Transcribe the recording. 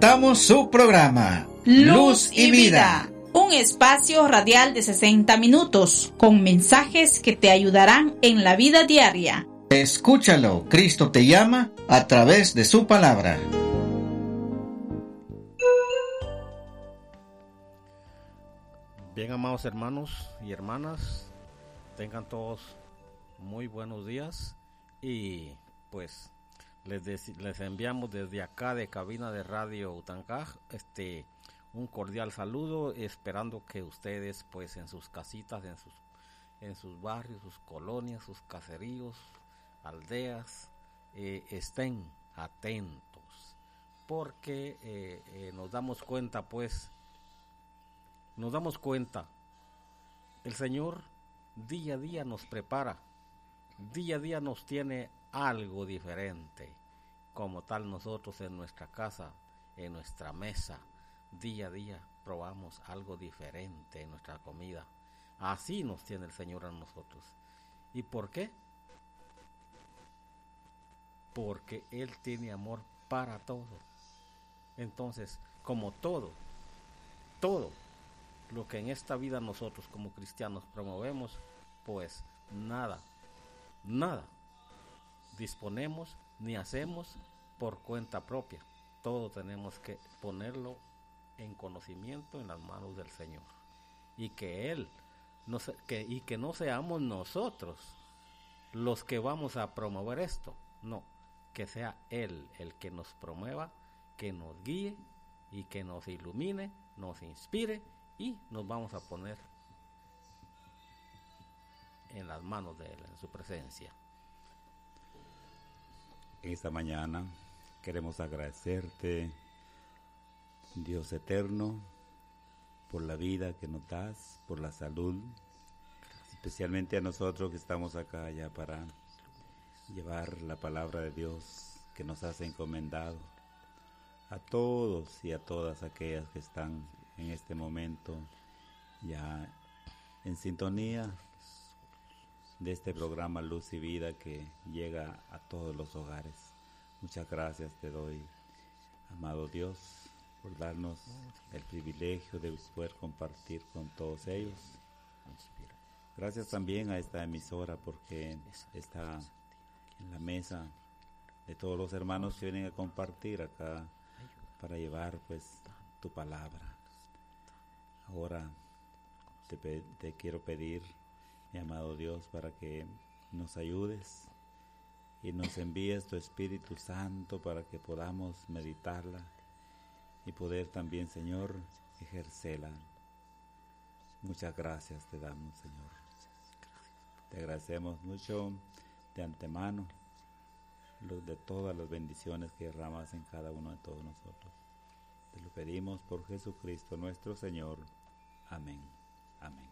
Damos su programa Luz y Vida, un espacio radial de 60 minutos con mensajes que te ayudarán en la vida diaria. Escúchalo, Cristo te llama a través de su palabra. Bien, amados hermanos y hermanas, tengan todos muy buenos días y pues les enviamos desde acá de cabina de Radio Utancaj un cordial saludo, esperando que ustedes pues en sus casitas, en sus barrios, sus colonias, sus caseríos, aldeas, estén atentos, porque nos damos cuenta, el Señor día a día nos prepara, día a día nos tiene algo diferente. Como tal, nosotros en nuestra casa, en nuestra mesa, día a día probamos algo diferente en nuestra comida. Así nos tiene el Señor a nosotros. ¿Y por qué? Porque Él tiene amor para todo. Entonces, como todo lo que en esta vida nosotros como cristianos promovemos, pues nada disponemos ni hacemos por cuenta propia. Todo tenemos que ponerlo en conocimiento en las manos del Señor, y que Él que no seamos nosotros los que vamos a promover esto, no, que sea Él el que nos promueva, que nos guíe y que nos ilumine, nos inspire, y nos vamos a poner en las manos de Él, en su presencia. Esta mañana queremos agradecerte, Dios eterno, por la vida que nos das, por la salud, especialmente a nosotros que estamos acá ya para llevar la palabra de Dios que nos has encomendado a todos y a todas aquellas que están en este momento ya en sintonía de este programa Luz y Vida que llega a todos los hogares. Muchas gracias te doy, amado Dios, por darnos el privilegio de poder compartir con todos ellos. Gracias también a esta emisora porque está en la mesa de todos los hermanos que vienen a compartir acá para llevar pues tu palabra. Ahora te quiero pedir, mi amado Dios, para que nos ayudes y nos envíes tu Espíritu Santo para que podamos meditarla y poder también, Señor, ejercerla. Muchas gracias te damos, Señor. Te agradecemos mucho de antemano de todas las bendiciones que derramas en cada uno de todos nosotros. Te lo pedimos por Jesucristo nuestro Señor. Amén. Amén.